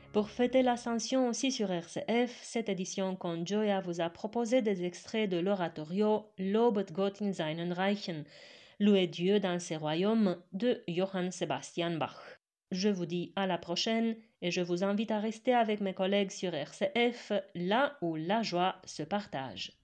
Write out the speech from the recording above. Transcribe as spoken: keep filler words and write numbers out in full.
Pour fêter l'Ascension aussi sur R C F, cette édition con Gioia vous a proposé des extraits de l'oratorio Lobet Gott in seinen Reichen, Louez Dieu dans ses royaumes de Johann Sebastian Bach. Je vous dis à la prochaine et je vous invite à rester avec mes collègues sur R C F, là où la joie se partage.